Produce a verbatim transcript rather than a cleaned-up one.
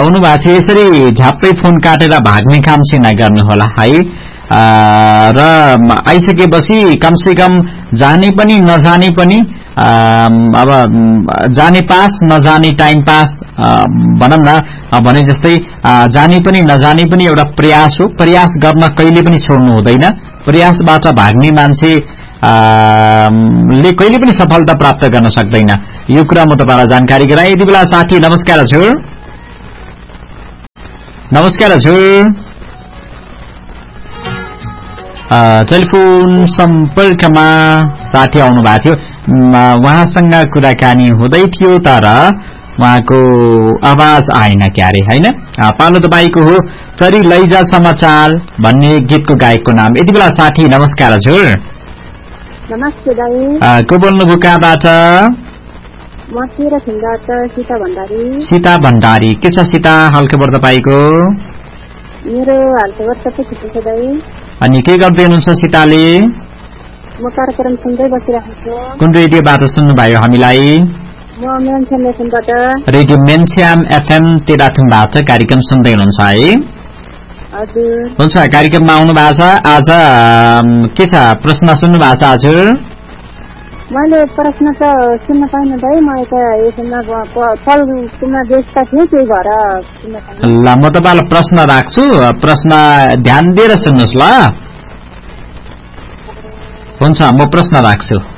आउनु भएको थियो यसरी झ्याप्पै फोन काटेर भाग्ने काम चाहिँ नगर्नु होला है र आइसकेपछि कमसे कम जाने पनि नजाने पनि अब जाने पास नजाने टाइम पास भनौं न भने जस्तै जाने पनि नजाने पनि एउटा प्रयास हो प्रयास गर्न कहिले पनि छोड्नु हुँदैन प्रयासबाट भाग्ने मान्छे ले कहिले पनि सफलता प्राप्त गर्न सक्दैन यो कुरा म तपाईलाई जानकारी गराए यति बेला साथी नमस्कार हजुर नमस्कार हजुर टेलिफोन सम्पर्कमा साथी आउनु भएको थियो उहाँसँग कुराकानी हुँदै थियो तर उहाँको आवाज आएन क्यारे हैन पालो तपाईको हो चरी लैजा समाचार भन्ने गीतको गायकको नाम यति बेला साथी नमस्कार हजुर नमस्ते दाइ को बोल्नुभयो कहाँबाट म तेह्रथुमबाट सीता भण्डारी सीता भण्डारी के छ सीता हालखबर तपाईको मेरो हालखबर सबै ठिक छ दाइ अनि के गर्दै हुनुहुन्छ सीताले म कार्यक्रम सुन्दै बसिरहेको छु कुन रेडियोबाट सुन्नुभयो हामीलाई म मेनस्याम एफएमबाट रेडियो मेनस्याम एफएम तेह्रथुमबाट कार्यक्रम सुन्दै हुनुहुन्छ है हजुर हुन्छ कार्यक्रममा आउनु भएको छ आज के छ प्रश्न सुन्नु भएको छ हजुर मैले प्रश्न त सुन्न पाइनँ दाइ म त यसमा पलमा व्यस्त थिएँ त्यही भएर सुन्न पाइनँ ल म तपाईलाई प्रश्न राख्छु प्रश्न ध्यान दिएर सुन्नुस् ल हुन्छ म प्रश्न राख्छु